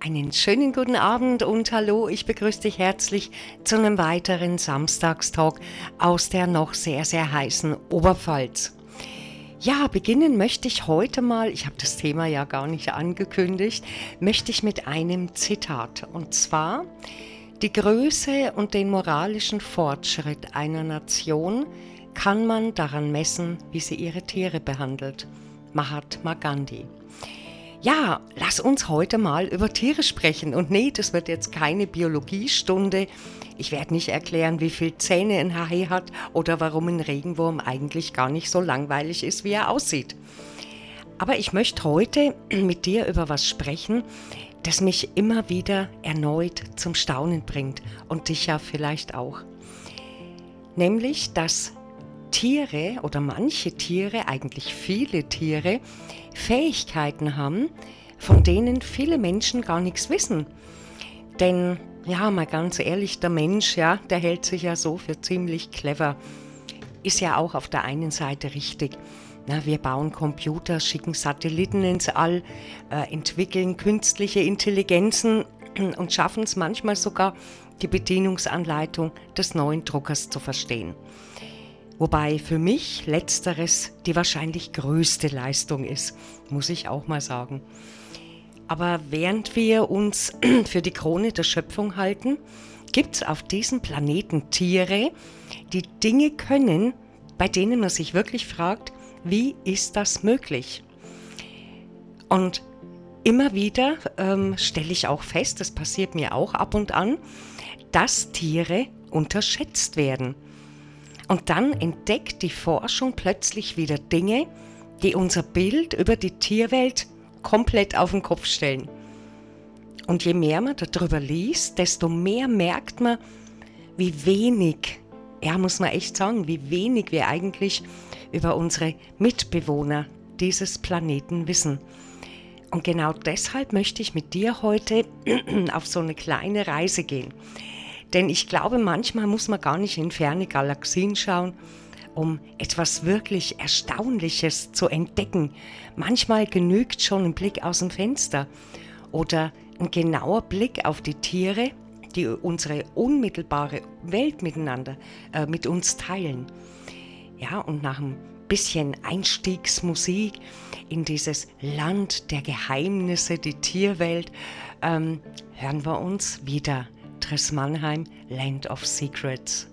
Einen schönen guten Abend und hallo, ich begrüße dich herzlich zu einem weiteren Samstagstalk aus der noch sehr, sehr heißen Oberpfalz. Ja, beginnen möchte ich heute mal, ich habe das Thema ja gar nicht angekündigt, möchte ich mit einem Zitat. Und zwar: Die Größe und den moralischen Fortschritt einer Nation kann man daran messen, wie sie ihre Tiere behandelt. Mahatma Gandhi. Ja, lass uns heute mal über Tiere sprechen. Und nee, das wird jetzt keine Biologiestunde. Ich werde nicht erklären, wie viele Zähne ein Hai hat oder warum ein Regenwurm eigentlich gar nicht so langweilig ist, wie er aussieht. Aber ich möchte heute mit dir über was sprechen, das mich immer wieder erneut zum Staunen bringt und dich ja vielleicht auch. Nämlich, dass Tiere oder manche Tiere, eigentlich viele Tiere, Fähigkeiten haben, von denen viele Menschen gar nichts wissen. Denn, ja, mal ganz ehrlich, der Mensch, ja, der hält sich ja so für ziemlich clever. Ist ja auch auf der einen Seite richtig. Na, wir bauen Computer, schicken Satelliten ins All, entwickeln künstliche Intelligenzen und schaffen es manchmal sogar, die Bedienungsanleitung des neuen Druckers zu verstehen. Wobei für mich letzteres die wahrscheinlich größte Leistung ist, muss ich auch mal sagen. Aber während wir uns für die Krone der Schöpfung halten, gibt es auf diesem Planeten Tiere, die Dinge können, bei denen man sich wirklich fragt, wie ist das möglich? Und immer wieder stelle ich auch fest, das passiert mir auch ab und an, dass Tiere unterschätzt werden. Und dann entdeckt die Forschung plötzlich wieder Dinge, die unser Bild über die Tierwelt komplett auf den Kopf stellen. Und je mehr man darüber liest, desto mehr merkt man, wie wenig, ja, muss man echt sagen, wie wenig wir eigentlich über unsere Mitbewohner dieses Planeten wissen. Und genau deshalb möchte ich mit dir heute auf so eine kleine Reise gehen. Denn ich glaube, manchmal muss man gar nicht in ferne Galaxien schauen, um etwas wirklich Erstaunliches zu entdecken. Manchmal genügt schon ein Blick aus dem Fenster oder ein genauer Blick auf die Tiere, die unsere unmittelbare Welt miteinander, mit uns teilen. Ja, und nach ein bisschen Einstiegsmusik in dieses Land der Geheimnisse, die Tierwelt, hören wir uns wieder Tris Mannheim, Land of Secrets.